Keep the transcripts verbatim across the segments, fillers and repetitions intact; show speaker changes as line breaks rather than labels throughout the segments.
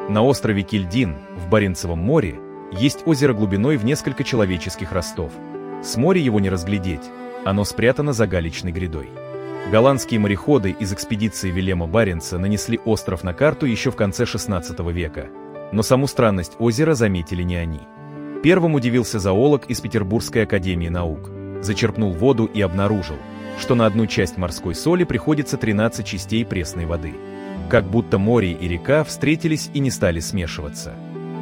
На острове Кильдин, в Баренцевом море, есть озеро глубиной в несколько человеческих ростов. С моря его не разглядеть, оно спрятано за галечной грядой. Голландские мореходы из экспедиции Вильяма Баренца нанесли остров на карту еще в конце шестнадцатого века, но саму странность озера заметили не они. Первым удивился зоолог из Петербургской академии наук, зачерпнул воду и обнаружил, что на одну часть морской соли приходится тринадцать частей пресной воды. Как будто море и река встретились и не стали смешиваться.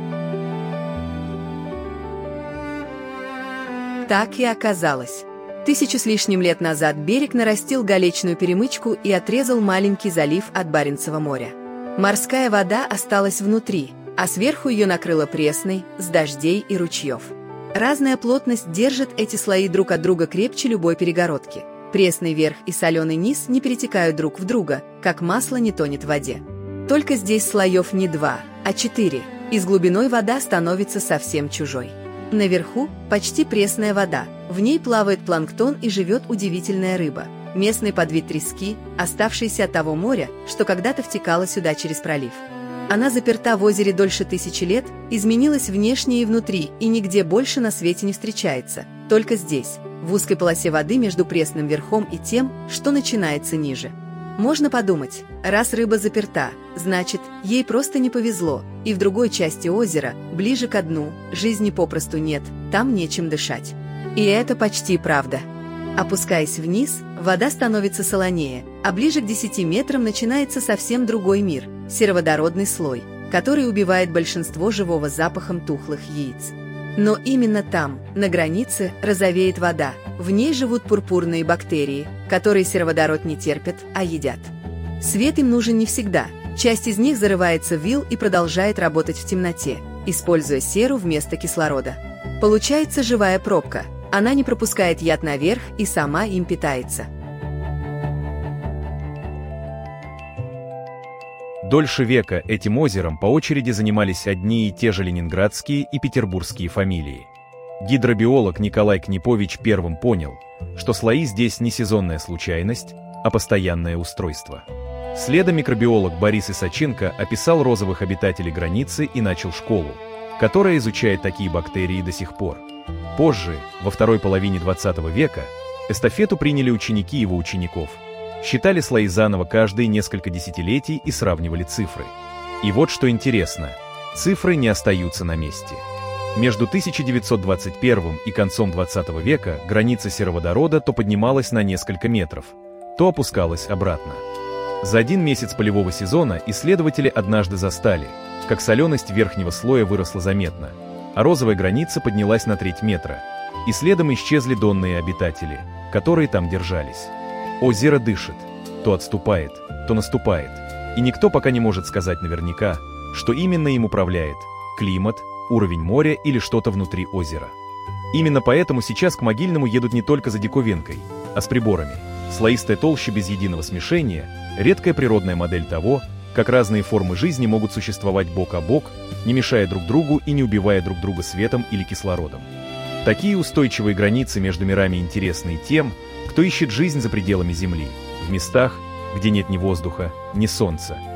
Так и оказалось. Тысячу с лишним лет назад берег нарастил галечную перемычку и отрезал маленький залив от Баренцева моря. Морская вода осталась внутри, а сверху ее накрыло пресной, с дождей и ручьев. Разная плотность держит эти слои друг от друга крепче любой перегородки. Пресный верх и соленый низ не перетекают друг в друга, как масло не тонет в воде. Только здесь слоев не два, а четыре, и с глубиной вода становится совсем чужой. Наверху почти пресная вода, в ней плавает планктон и живет удивительная рыба, местный подвид трески, оставшийся от того моря, что когда-то втекало сюда через пролив. Она заперта в озере дольше тысячи лет, изменилась внешне и внутри, и нигде больше на свете не встречается, только здесь, в узкой полосе воды между пресным верхом и тем, что начинается ниже. Можно подумать, раз рыба заперта, значит, ей просто не повезло, и в другой части озера, ближе ко дну, жизни попросту нет, там нечем дышать. И это почти правда. Опускаясь вниз, вода становится солонее, а ближе к десяти метрам начинается совсем другой мир – сероводородный слой, который убивает большинство живого запахом тухлых яиц. Но именно там, на границе, розовеет вода, в ней живут пурпурные бактерии, которые сероводород не терпят, а едят. Свет им нужен не всегда, часть из них зарывается в ил и продолжает работать в темноте, используя серу вместо кислорода. Получается живая пробка, она не пропускает яд наверх и сама им питается.
Дольше века этим озером по очереди занимались одни и те же ленинградские и петербургские фамилии. Гидробиолог Николай Книпович первым понял, что слои здесь не сезонная случайность, а постоянное устройство. Следом микробиолог Борис Исаченко описал розовых обитателей границы и начал школу, которая изучает такие бактерии до сих пор. Позже, во второй половине двадцатого века, эстафету приняли ученики его учеников. Считали слои заново каждые несколько десятилетий и сравнивали цифры. И вот что интересно, цифры не остаются на месте. Между тысяча девятьсот двадцать первым и концом двадцатого века граница сероводорода то поднималась на несколько метров, то опускалась обратно. За один месяц полевого сезона исследователи однажды застали, как соленость верхнего слоя выросла заметно, а розовая граница поднялась на треть метра, и следом исчезли донные обитатели, которые там держались. Озеро дышит, то отступает, то наступает, и никто пока не может сказать наверняка, что именно им управляет – климат, уровень моря или что-то внутри озера. Именно поэтому сейчас к Могильному едут не только за диковинкой, а с приборами. Слоистая толща без единого смешения – редкая природная модель того, как разные формы жизни могут существовать бок о бок, не мешая друг другу и не убивая друг друга светом или кислородом. Такие устойчивые границы между мирами интересны тем, кто ищет жизнь за пределами Земли, в местах, где нет ни воздуха, ни солнца,